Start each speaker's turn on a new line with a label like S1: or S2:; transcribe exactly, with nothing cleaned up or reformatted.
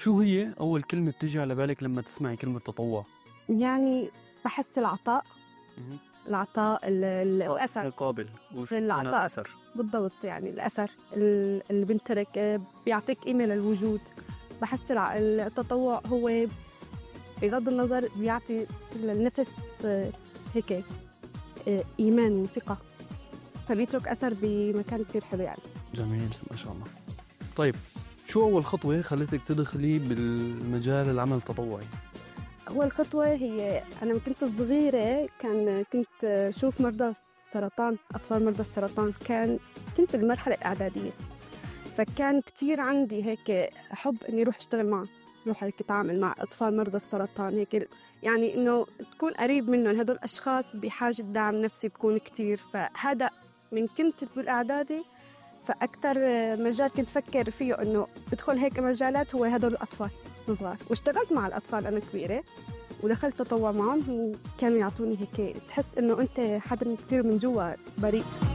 S1: شو هي أول كلمة بتيجي على بالك لما تسمعي كلمة تطوع؟
S2: يعني بحس العطاء العطاء الأثر
S1: مقابل
S2: العطاء
S1: أثر
S2: بالضبط، يعني الأثر اللي بنترك بيعطيك قيمة للوجود. بحس التطوع هو بغض النظر بيعطي النفس هيك إيمان وثقة، فبيترك أثر بمكان كتير حلو يعني.
S1: جميل ما شاء الله. طيب شو أول خطوة خلتك تدخلي بالمجال العمل التطوعي؟
S2: أول خطوة هي أنا كنت صغيرة، كان كنت شوف مرضى السرطان، أطفال مرضى السرطان، كان كنت بالمرحلة الإعدادية، فكان كتير عندي هيك حب إني أروح أشتغل معه، أروح هيك أتعامل مع أطفال مرضى السرطان، هيك يعني إنه تكون قريب منهم. هدول أشخاص بحاجة دعم نفسي بكون كتير، فهذا من كنت بالإعدادي. فأكتر مجال كنت فكر فيه إنه أدخل هيك مجالات هو هدول الأطفال صغار، واشتغلت مع الأطفال أنا كبيرة ودخلت تطوع معهم، وكانوا يعطوني هيك تحس إنه أنت حدا كتير من جوا بريء.